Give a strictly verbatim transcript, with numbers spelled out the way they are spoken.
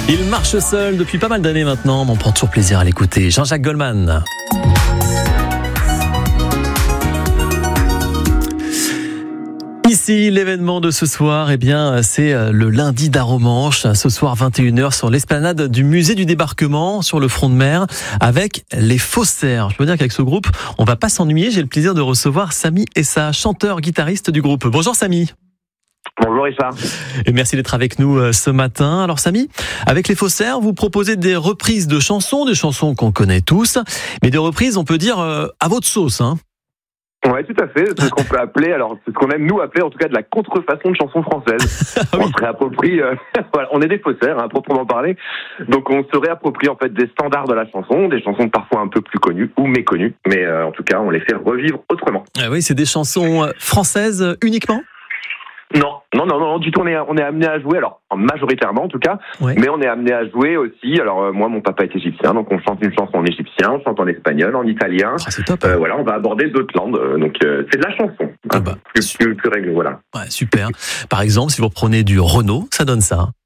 Il marche seul depuis pas mal d'années maintenant, mais on prend toujours plaisir à l'écouter. Jean-Jacques Goldman. Ici, l'événement de ce soir, eh bien, c'est le lundi d'Aromanche. Ce soir, vingt et une heures, sur l'esplanade du musée du débarquement, sur le front de mer, avec les Faussaires. Je peux dire qu'avec ce groupe, on va pas s'ennuyer. J'ai le plaisir de recevoir Samy Essa, chanteur, guitariste du groupe. Bonjour Samy. Bonjour Richard. Et merci d'être avec nous ce matin. Alors Samy, avec les Faussaires, vous proposez des reprises de chansons, des chansons qu'on connaît tous, mais des reprises, on peut dire, à votre sauce, hein. Ouais, tout à fait. C'est ce qu'on peut appeler, alors c'est ce qu'on aime nous appeler en tout cas de la contrefaçon de chansons françaises. Ah oui. On se réapproprie, euh, voilà, on est des faussaires, hein, proprement parler. Donc on se réapproprie en fait des standards de la chanson, des chansons parfois un peu plus connues ou méconnues, mais euh, en tout cas on les fait revivre autrement. Ah oui, c'est des chansons françaises uniquement ? Non, non, non, non, du tout. On est, on est amené à jouer, alors majoritairement en tout cas, Ouais. mais on est amené à jouer aussi. Alors euh, moi, mon papa est égyptien, donc on chante une chanson en égyptien, on chante en espagnol, en italien. Ah, c'est top. Euh, voilà, on va aborder d'autres langues. euh, donc euh, c'est de la chanson, Ah hein, bah, plus, plus, plus règle, voilà. Ouais, super. Par exemple, si vous reprenez du Renaud, ça donne ça.